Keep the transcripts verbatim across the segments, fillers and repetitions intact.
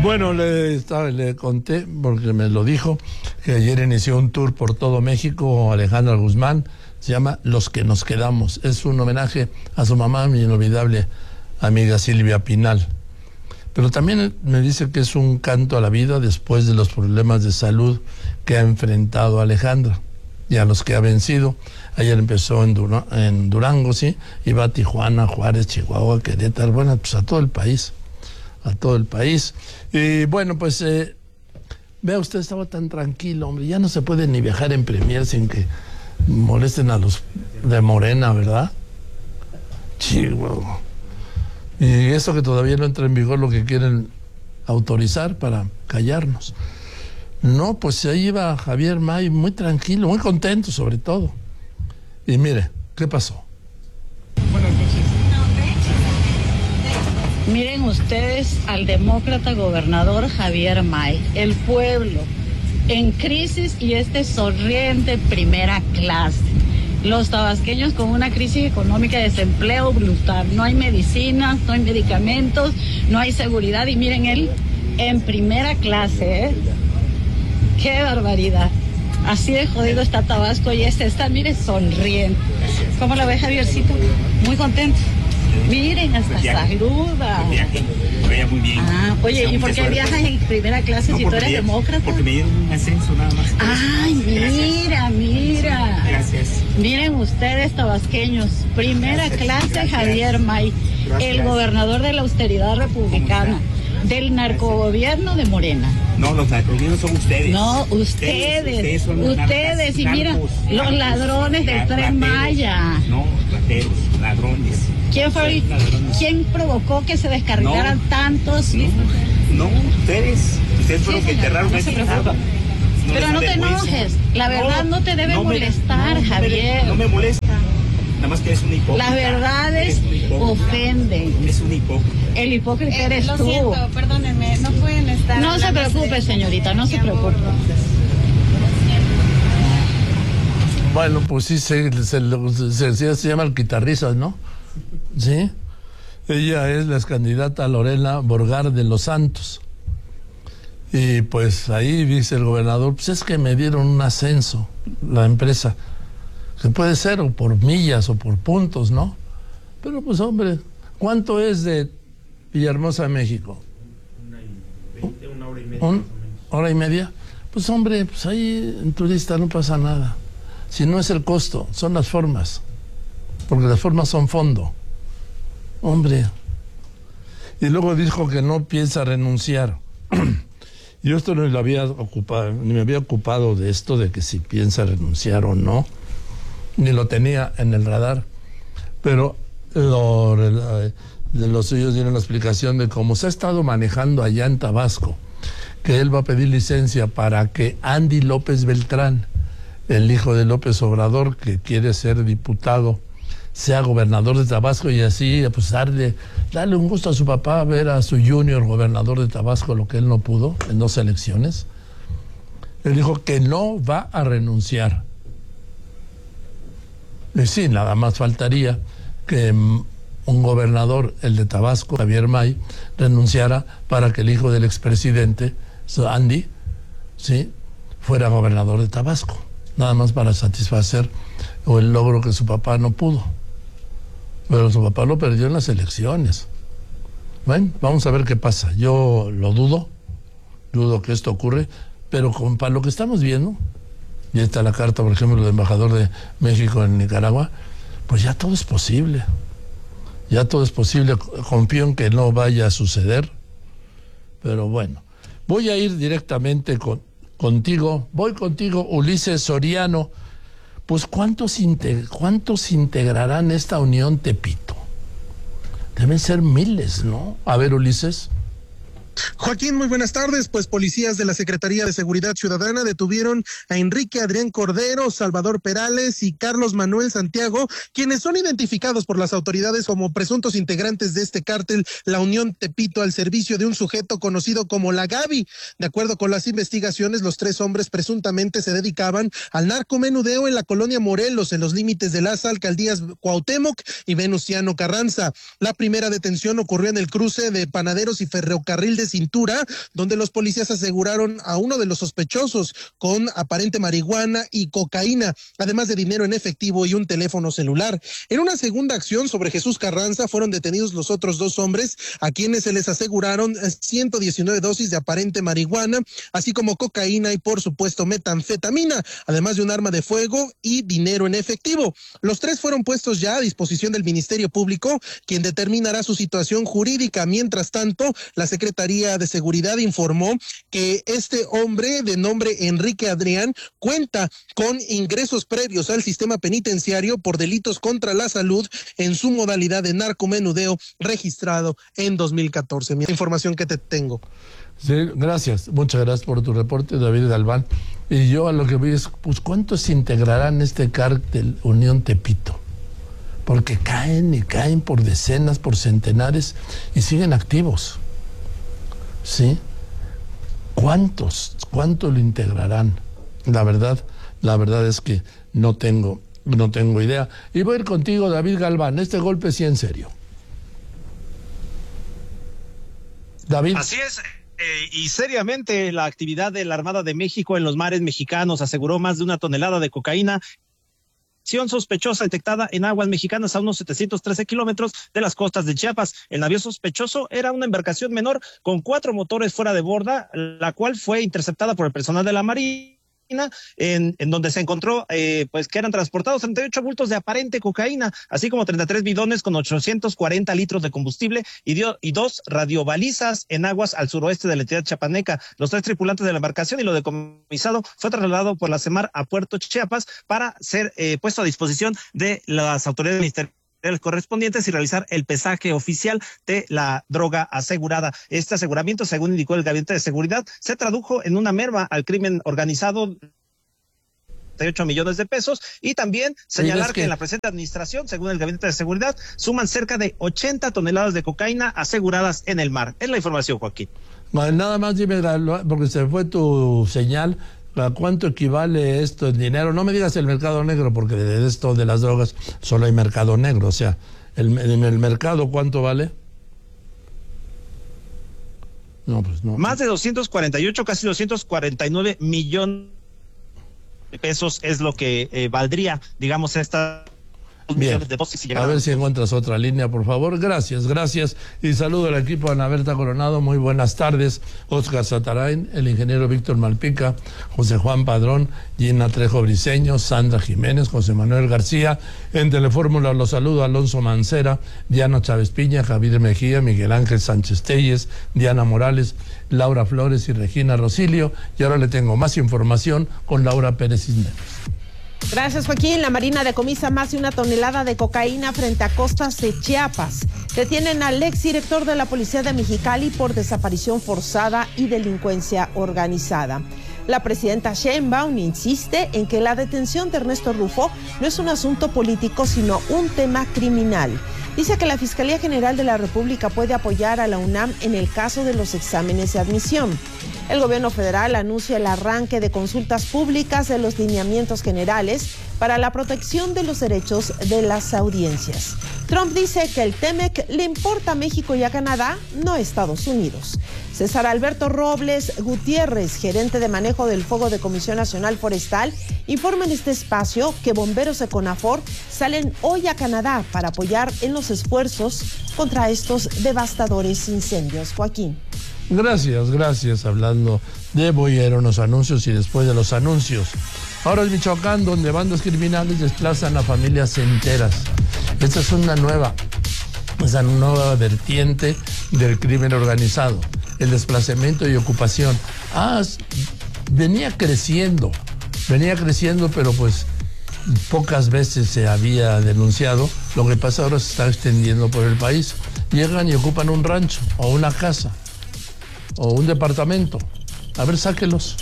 Bueno, le, estaba, le conté, porque me lo dijo, que ayer inició un tour por todo México, Alejandra Guzmán, se llama Los que nos quedamos. Es un homenaje a su mamá, mi inolvidable amiga Silvia Pinal. Pero también me dice que es un canto a la vida después de los problemas de salud que ha enfrentado Alejandra y a los que ha vencido. Ayer empezó en, Dura, en Durango, sí, y va a Tijuana, Juárez, Chihuahua, Querétaro, bueno, pues a todo el país, a todo el país. Y bueno, pues, eh, vea usted, estaba tan tranquilo, hombre, ya no se puede ni viajar en Premier sin que molesten a los de Morena, ¿verdad? Chihuahua. Y eso que todavía no entra en vigor lo que quieren autorizar para callarnos. No, pues ahí iba Javier May muy tranquilo, muy contento sobre todo. Y mire, ¿qué pasó? Buenas noches. Miren ustedes al demócrata gobernador Javier May, el pueblo en crisis y este sonriente primera clase. Los tabasqueños con una crisis económica de desempleo brutal. No hay medicinas, no hay medicamentos, no hay seguridad. Y miren él en primera clase, ¿eh? ¡Qué barbaridad! Así de jodido está Tabasco y este está, mire, sonriente. ¿Cómo la ve, Javiercito? Muy contento. Miren, hasta saluda. Vaya muy bien. Ah, oye, ¿y por qué viajas en primera clase no, si tú eres me, demócrata? Porque me dieron un ascenso nada más. Ay, mira, mira. Gracias. Miren ustedes, tabasqueños, primera gracias, clase gracias. Javier May, gracias. El gobernador de la austeridad republicana, del narcogobierno de Morena. No, los narcogobiernos son ustedes. No, ustedes. Ustedes, ustedes, son los ustedes narcas, y mira, narcos, los narcos, ladrones del Tren Maya. No, rateros, ladrones. ¿Quién fue? ¿Quién provocó que se descargaran no, tantos? No, no, ustedes. Ustedes fueron sí, que enterraron no ese agua. No Pero no te enojes. La verdad no, no te debe no molestar, me, Javier. No me, no me molesta. Nada más que es un hipócrita. Las verdades ofenden. Es un hipócrita. El hipócrita eh, eres lo tú. Lo siento, perdónenme. No pueden estar. No se preocupe, señorita. No se preocupe. Bueno, pues sí, se, se, se, se, se llama el Quitarrisas, ¿no? Sí. Ella es la candidata Lorena Borgar de los Santos. Y pues ahí dice el gobernador, pues es que me dieron un ascenso, la empresa. Que puede ser o por millas o por puntos, ¿no? Pero pues hombre, ¿cuánto es de Villahermosa a México? Una, y veinte, una hora y media. ¿Un, ¿Hora y media? Pues hombre, pues ahí en turista no pasa nada. Si no es el costo, son las formas. Porque las formas son fondo. Hombre. Y luego dijo que no piensa renunciar. Yo esto no lo había ocupado, ni me había ocupado de esto de que si piensa renunciar o no, ni lo tenía en el radar. Pero lo, de los suyos dieron la explicación de cómo se ha estado manejando allá en Tabasco, que él va a pedir licencia para que Andy López Beltrán, el hijo de López Obrador, que quiere ser diputado, sea gobernador de Tabasco y así, pues darle, darle un gusto a su papá, ver a su junior gobernador de Tabasco, lo que él no pudo en dos elecciones. Él dijo que no va a renunciar. Y sí, nada más faltaría que un gobernador, el de Tabasco, Javier May, renunciara para que el hijo del expresidente, Andy, sí, fuera gobernador de Tabasco. Nada más para satisfacer o el logro que su papá no pudo. Pero su papá lo perdió en las elecciones. Bueno, vamos a ver qué pasa. Yo lo dudo, dudo que esto ocurre, pero con, para lo que estamos viendo, y está la carta, por ejemplo, del embajador de México en Nicaragua, pues ya todo es posible. Ya todo es posible. Confío en que no vaya a suceder. Pero bueno, voy a ir directamente con, contigo. Voy contigo, Ulises Soriano. Pues ¿cuántos, integ- ¿cuántos integrarán esta unión Tepito? Deben ser miles, ¿no? A ver, Ulises. Joaquín, muy buenas tardes. Pues policías de la Secretaría de Seguridad Ciudadana detuvieron a Enrique Adrián Cordero, Salvador Perales y Carlos Manuel Santiago, quienes son identificados por las autoridades como presuntos integrantes de este cártel, la Unión Tepito, al servicio de un sujeto conocido como la Gaby. De acuerdo con las investigaciones, los tres hombres presuntamente se dedicaban al narcomenudeo en la colonia Morelos, en los límites de las alcaldías Cuauhtémoc y Venustiano Carranza. La primera detención ocurrió en el cruce de Panaderos y Ferrocarril de de cintura, donde los policías aseguraron a uno de los sospechosos con aparente marihuana y cocaína, además de dinero en efectivo y un teléfono celular. En una segunda acción sobre Jesús Carranza fueron detenidos los otros dos hombres, a quienes se les aseguraron ciento diecinueve dosis de aparente marihuana, así como cocaína y por supuesto metanfetamina, además de un arma de fuego y dinero en efectivo. Los tres fueron puestos ya a disposición del Ministerio Público, quien determinará su situación jurídica. Mientras tanto, la Secretaría de Seguridad informó que este hombre de nombre Enrique Adrián cuenta con ingresos previos al sistema penitenciario por delitos contra la salud en su modalidad de narcomenudeo registrado en dos mil catorce. Mi información que te tengo. Sí, gracias, muchas gracias por tu reporte, David Galván. Y yo a lo que voy es, pues, ¿cuántos se integrarán en este cártel Unión Tepito? Porque caen y caen por decenas, por centenares y siguen activos. ¿Sí? ¿Cuántos? ¿Cuántos lo integrarán? La verdad, la verdad es que no tengo, no tengo idea. Y voy a ir contigo, David Galván, este golpe sí en serio. David. Así es. Eh, y seriamente, la actividad de la Armada de México en los mares mexicanos aseguró más de una tonelada de cocaína sospechosa detectada en aguas mexicanas a unos setecientos trece kilómetros de las costas de Chiapas. El navío sospechoso era una embarcación menor con cuatro motores fuera de borda, la cual fue interceptada por el personal de la Marina. En, en donde se encontró eh, pues que eran transportados treinta y ocho bultos de aparente cocaína, así como treinta y tres bidones con ochocientos cuarenta litros de combustible y, dio, y dos radiobalizas en aguas al suroeste de la entidad chiapaneca. Los tres tripulantes de la embarcación y lo decomisado fue trasladado por la CEMAR a Puerto Chiapas para ser eh, puesto a disposición de las autoridades ministeriales correspondientes y realizar el pesaje oficial de la droga asegurada. Este aseguramiento, según indicó el Gabinete de Seguridad, se tradujo en una merma al crimen organizado de treinta y ocho millones de pesos, y también señalar que... que en la presente administración, según el Gabinete de Seguridad, suman cerca de ochenta toneladas de cocaína aseguradas en el mar. Es la información, Joaquín. Bueno, nada más dime, porque se fue tu señal, ¿a cuánto equivale esto en dinero? No me digas el mercado negro, porque de esto de las drogas solo hay mercado negro. O sea, el, en el mercado, ¿cuánto vale? No, pues no. Más de doscientos cuarenta y ocho, casi doscientos cuarenta y nueve millones de pesos es lo que eh, valdría, digamos, esta... Bien, a ver si encuentras otra línea, por favor. Gracias, gracias. Y saludo al equipo de Ana Berta Coronado. Muy buenas tardes. Oscar Satarain, el ingeniero Víctor Malpica, José Juan Padrón, Gina Trejo Briceño, Sandra Jiménez, José Manuel García. En Telefórmula los saludo Alonso Mancera, Diana Chávez Piña, Javier Mejía, Miguel Ángel Sánchez Telles, Diana Morales, Laura Flores y Regina Rosilio. Y ahora le tengo más información con Laura Pérez Cisneros. Gracias, Joaquín. La Marina decomisa más de una tonelada de cocaína frente a costas de Chiapas. Detienen al exdirector de la Policía de Mexicali por desaparición forzada y delincuencia organizada. La presidenta Sheinbaum insiste en que la detención de Ernesto Rufo no es un asunto político, sino un tema criminal. Dice que la Fiscalía General de la República puede apoyar a la UNAM en el caso de los exámenes de admisión. El gobierno federal anuncia el arranque de consultas públicas de los lineamientos generales para la protección de los derechos de las audiencias. Trump dice que el TEMEC le importa a México y a Canadá, no a Estados Unidos. César Alberto Robles Gutiérrez, gerente de manejo del fuego de Comisión Nacional Forestal, informa en este espacio que bomberos de CONAFOR salen hoy a Canadá para apoyar en los esfuerzos contra estos devastadores incendios. Joaquín. Gracias, gracias. Hablando de voy a ir a unos anuncios y después de los anuncios. Ahora es Michoacán, donde bandas criminales desplazan a familias enteras. Esta es una nueva, esa nueva vertiente del crimen organizado. El desplazamiento y ocupación. Ah, venía creciendo, venía creciendo, pero pues pocas veces se había denunciado. Lo que pasa ahora se está extendiendo por el país. Llegan y ocupan un rancho o una casa o un departamento. A ver, sáquelos.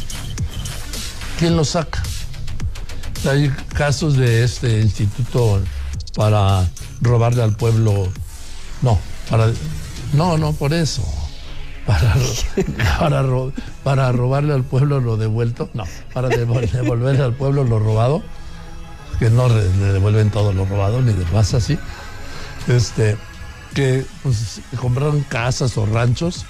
¿Quién los saca? Hay casos de este instituto para robarle al pueblo. No, para no, no por eso. Para, para, para robarle al pueblo lo devuelto. No, para devolverle al pueblo lo robado. Que no le devuelven todo lo robado, ni de más así. Este, que pues compraron casas o ranchos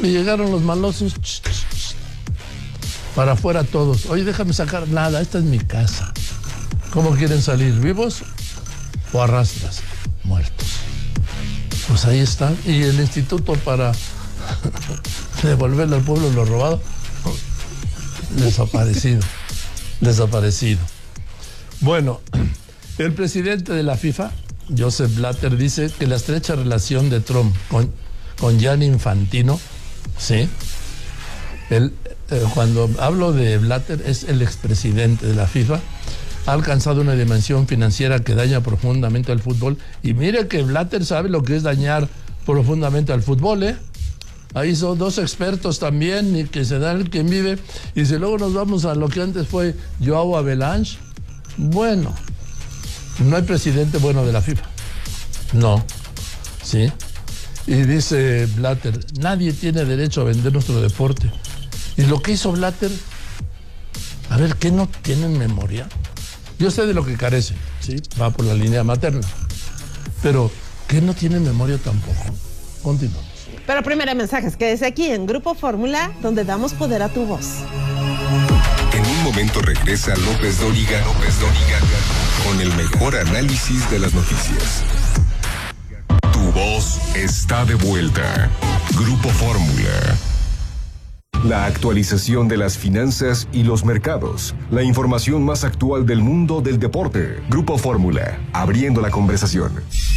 Y llegaron los malosos, ch, ch, ch, para afuera todos. Oye, déjame sacar nada, esta es mi casa. ¿Cómo quieren salir? ¿Vivos o arrastras? Muertos. Pues ahí están. Y el instituto para devolverle al pueblo lo robado, desaparecido. Desaparecido. Bueno, el presidente de la FIFA, Joseph Blatter, dice que la estrecha relación de Trump con, con Gianni Infantino, ¿sí? Él, eh, cuando hablo de Blatter, es el expresidente de la FIFA, ha alcanzado una dimensión financiera que daña profundamente al fútbol. Y mire que Blatter sabe lo que es dañar profundamente al fútbol, ¿eh? Ahí son dos expertos también, y que se dan el quien vive. Y si luego nos vamos a lo que antes fue Joao Avalanche, bueno, no hay presidente bueno de la FIFA. No, ¿sí? Y dice Blatter, nadie tiene derecho a vender nuestro deporte. Y lo que hizo Blatter, a ver, ¿qué no tienen memoria? Yo sé de lo que carece, ¿sí? Va por la línea materna. Pero, ¿qué no tiene memoria tampoco? Continuamos. Pero primero hay mensajes, quédese aquí en Grupo Fórmula, donde damos poder a tu voz. En un momento regresa López Dóriga, López Dóriga, con el mejor análisis de las noticias. Tu voz está de vuelta. Grupo Fórmula. La actualización de las finanzas y los mercados. La información más actual del mundo del deporte. Grupo Fórmula, abriendo la conversación.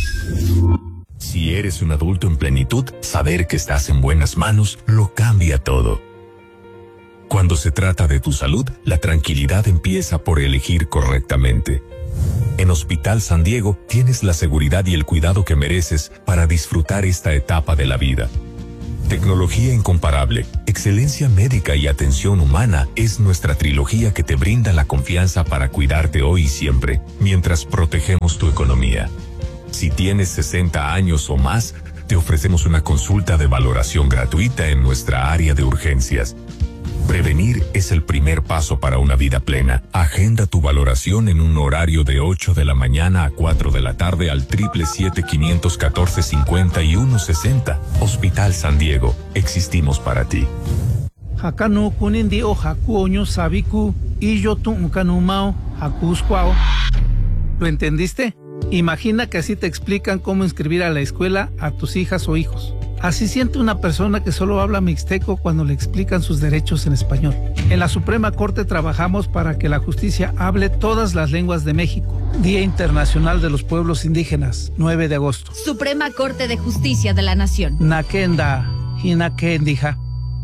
Si eres un adulto en plenitud, saber que estás en buenas manos lo cambia todo. Cuando se trata de tu salud, la tranquilidad empieza por elegir correctamente. En Hospital San Diego tienes la seguridad y el cuidado que mereces para disfrutar esta etapa de la vida. Tecnología incomparable, excelencia médica y atención humana es nuestra trilogía que te brinda la confianza para cuidarte hoy y siempre, mientras protegemos tu economía. Si tienes sesenta años o más, te ofrecemos una consulta de valoración gratuita en nuestra área de urgencias. Prevenir es el primer paso para una vida plena. Agenda tu valoración en un horario de ocho de la mañana a cuatro de la tarde al triple siete quinientos catorce cincuenta y uno sesenta. Hospital San Diego, existimos para ti. Hakano kunindi o hakuoño sabiku y yo tu ukanumao hakuskwao. ¿Lo entendiste? Imagina que así te explican cómo inscribir a la escuela a tus hijas o hijos. Así siente una persona que solo habla mixteco cuando le explican sus derechos en español. En la Suprema Corte trabajamos para que la justicia hable todas las lenguas de México. Día Internacional de los Pueblos Indígenas, nueve de agosto. Suprema Corte de Justicia de la Nación. Nakenda, Hinakendija.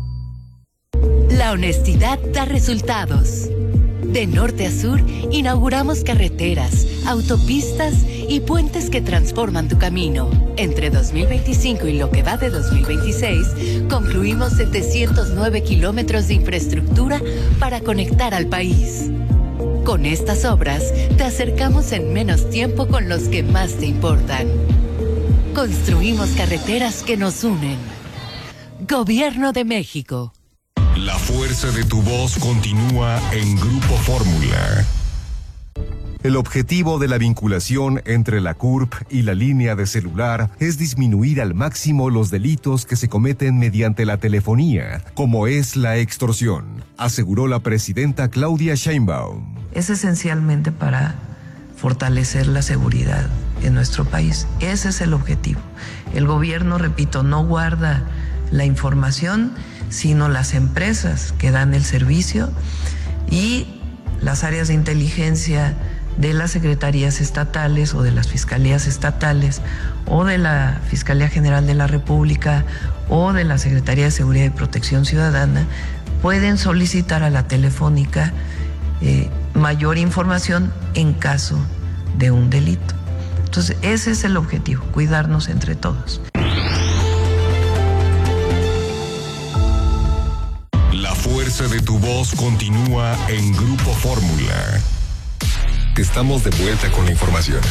La honestidad da resultados. De norte a sur, inauguramos carreteras, autopistas y puentes que transforman tu camino. Entre dos mil veinticinco y lo que va de dos mil veintiséis, concluimos setecientos nueve kilómetros de infraestructura para conectar al país. Con estas obras, te acercamos en menos tiempo con los que más te importan. Construimos carreteras que nos unen. Gobierno de México. La fuerza de tu voz continúa en Grupo Fórmula. El objetivo de la vinculación entre la C U R P y la línea de celular es disminuir al máximo los delitos que se cometen mediante la telefonía, como es la extorsión, aseguró la presidenta Claudia Sheinbaum. Es esencialmente para fortalecer la seguridad en nuestro país. Ese es el objetivo. El gobierno, repito, no guarda la información, sino las empresas que dan el servicio y las áreas de inteligencia de las secretarías estatales o de las fiscalías estatales o de la Fiscalía General de la República o de la Secretaría de Seguridad y Protección Ciudadana pueden solicitar a la Telefónica eh, mayor información en caso de un delito. Entonces, ese es el objetivo, cuidarnos entre todos. La fuerza de tu voz continúa en Grupo Fórmula. Estamos de vuelta con la información.